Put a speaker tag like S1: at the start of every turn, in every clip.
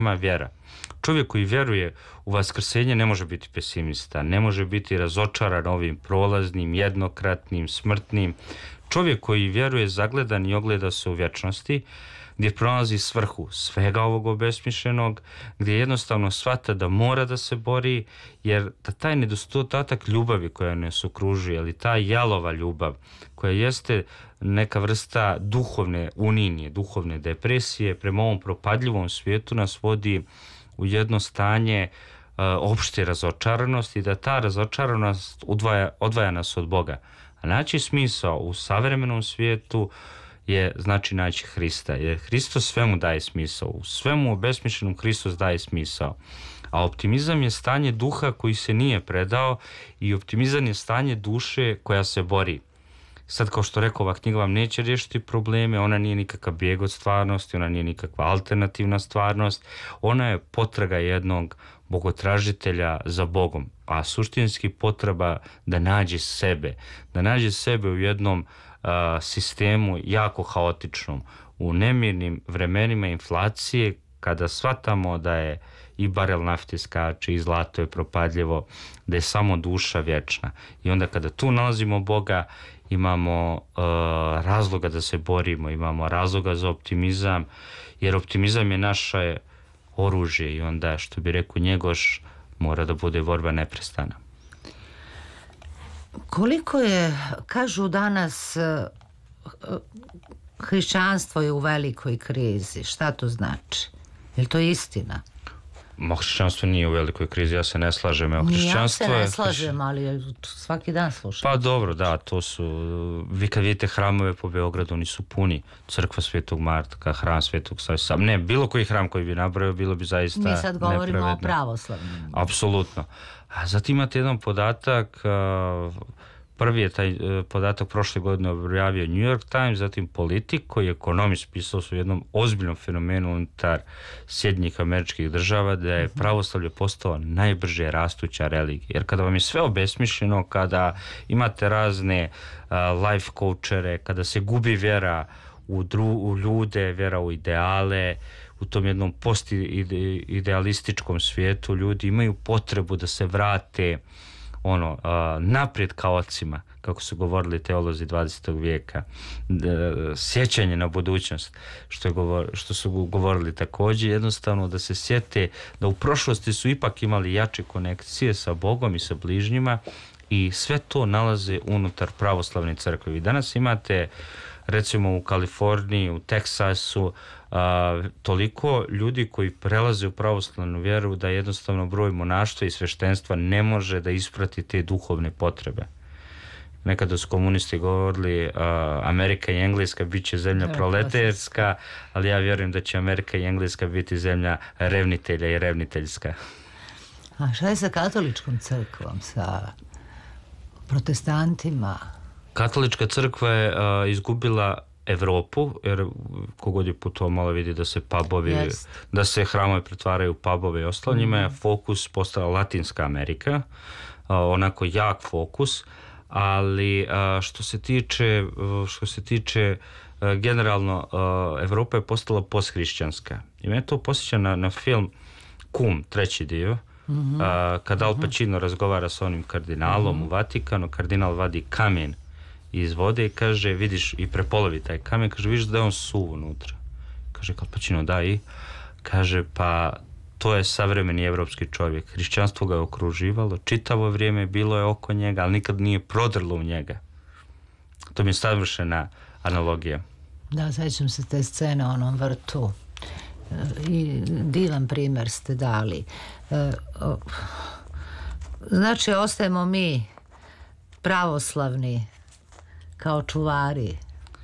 S1: ima vjera. Čovjek koji vjeruje u vaskrsenje ne može biti pesimista, ne može biti razočaran ovim prolaznim, jednokratnim, smrtnim. Čovjek koji vjeruje zagledan i ogleda se u vječnosti, gdje pronalazi svrhu svega ovog obesmišljenog, gdje jednostavno shvata da mora da se bori, jer da taj nedostatak ljubavi koja nas okružuje, ali ta jalova ljubav, koja jeste neka vrsta duhovne unije, duhovne depresije, prema ovom propadljivom svijetu nas vodi u jedno stanje opšte razočaranosti, da ta razočaranost odvaja nas od Boga. A naći smisao u savremenom svijetu je znači naći Hrista, jer Hristos svemu daje smisao, u svemu obesmišljenom Hristos daje smisao. A optimizam je stanje duha koji se nije predao i optimizam je stanje duše koja se bori. Sad, kao što rekao, ova knjiga vam neće riješiti probleme, ona nije nikakav bijeg od stvarnosti, ona nije nikakva alternativna stvarnost, ona je potraga jednog bogotražitelja za Bogom, a suštinski potreba da nađe sebe u jednom sistemu jako haotičnom, u nemirnim vremenima inflacije, kada shvatamo da je i barel nafte skače i zlato je propadljivo, da je samo duša vječna. I onda kada tu nalazimo Boga, imamo razloga da se borimo, imamo razloga za optimizam, jer optimizam je naše oružje i onda, što bi rekao Njegoš, mora da bude borba neprestana.
S2: Koliko je, kažu danas, hrišćanstvo je u velikoj krizi, šta to znači? Je li to istina?
S1: Hrišćanstvo nije u velikoj krizi, ja se ne slažem.
S2: Ja se ne slažem, ali svaki dan slušam.
S1: Pa dobro, da, to su, vi kad vidite hramove po Beogradu, oni su puni. Crkva Svetog Marka, hram Svetog Save, ne, bilo koji hram koji bi nabrojao, bilo bi zaista nepravedno.
S2: Mi sad govorimo o pravoslavnom.
S1: Apsolutno. A zatim imate jedan podatak, prvi je taj podatak prošle godine objavio New York Times, zatim Politico i ekonomist pisao su u jednom ozbiljnom fenomenu unutar Sjedinjenih Američkih Država, da je pravoslavlje postao najbrže rastuća religija. Jer kada vam je sve obesmišljeno, kada imate razne life coachere, kada se gubi vjera u ljude, vjera u ideale, u tom jednom post-idealističkom svijetu, ljudi imaju potrebu da se vrate naprijed ka ocima, kako su govorili teolozi 20. vijeka, sjećanje na budućnost, što su govorili također, jednostavno da se sjete da u prošlosti su ipak imali jače konekcije sa Bogom i sa bližnjima i sve to nalaze unutar pravoslavne crkve. Vi danas imate, recimo u Kaliforniji, u Teksasu, toliko ljudi koji prelaze u pravoslavnu vjeru da jednostavno broj monaštva i sveštenstva ne može da isprati te duhovne potrebe. Nekada su komunisti govorili Amerika i Engleska bit će zemlja proleterska, ali ja vjerujem da će Amerika i Engleska biti zemlja revnitelja i revniteljska.
S2: A šta je sa katoličkom crkvom, sa protestantima?
S1: Katolička crkva je izgubila Evropu, jer kogod je putovao malo vidi da se pubovi, da se hramovi pretvaraju u pubove i ostalo. Njima je fokus postala Latinska Amerika, onako jak fokus, ali što se tiče generalno, Evropa je postala posthrišćanska. I mene to posjeća na film Kum, treći dio, kada Al Pacino razgovara sa onim kardinalom u Vatikanu, kardinal vadi kamen iz vode i kaže, vidiš, i prepolovi taj kamen, kaže, vidiš da je on suv unutra. Kaže, Al Pacino, da, i kaže, pa to je savremeni evropski čovjek. Hrišćanstvo ga je okruživalo, čitavo vrijeme bilo je oko njega, ali nikad nije prodrlo u njega. To mi je savršena analogija.
S2: Da, sećam se te scene o onom vrtu. I divan primjer ste dali. Znači, ostajemo mi pravoslavni kao čuvari.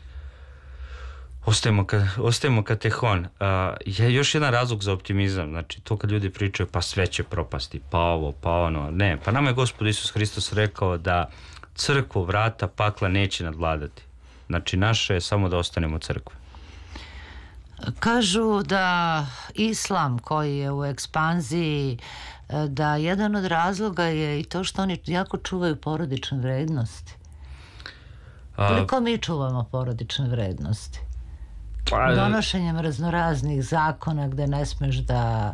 S1: Ostajemo katehon. Je još jedan razlog za optimizam. Znači, to kad ljudi pričaju, pa sve će propasti, pa ovo, pa ono. Ne, pa nama je Gospod Isus Hristos rekao da crkvu vrata pakla neće nadvladati. Znači, naše je samo da ostanemo crkve.
S2: Kažu da islam koji je u ekspanziji, da jedan od razloga je i to što oni jako čuvaju porodične vrednosti. Koliko mi čuvamo porodične vrednosti? Donošenjem raznoraznih zakona gde ne smeš da